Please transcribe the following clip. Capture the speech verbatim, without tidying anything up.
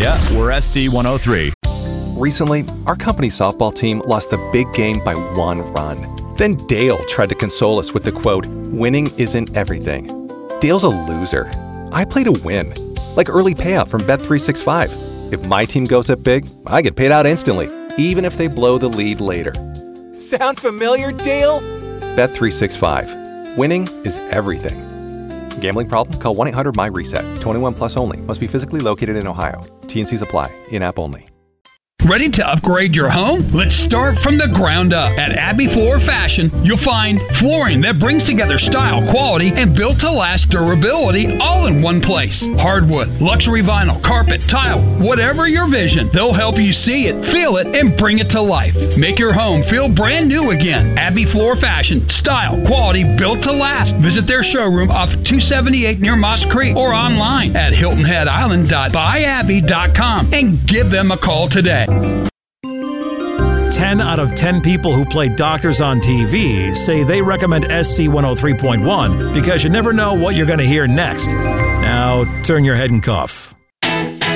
Yeah, we're S C one oh three. Recently, our company softball team lost the big game by one run. Then Dale tried to console us with the quote, "Winning isn't everything." Dale's a loser. I play to win. Like early payout from Bet three sixty-five. If my team goes up big, I get paid out instantly, even if they blow the lead later. Sound familiar, Dale? Bet three sixty-five. Winning is everything. Gambling problem? Call one eight hundred M Y reset. twenty-one plus only. Must be physically located in Ohio. T and Cs apply. In-app only. Ready to upgrade your home? Let's start from the ground up. At Abbey Floor Fashion, you'll find flooring that brings together style, quality, and built-to-last durability all in one place. Hardwood, luxury vinyl, carpet, tile, whatever your vision, they'll help you see it, feel it, and bring it to life. Make your home feel brand new again. Abbey Floor Fashion, style, quality, built to last. Visit their showroom off two seventy-eight near Moss Creek or online at hilton head island dot buy abbey dot com and give them a call today. ten out of ten people who play doctors on T V say they recommend S C one oh three point one because you never know what you're going to hear next. Now, turn your head and cough.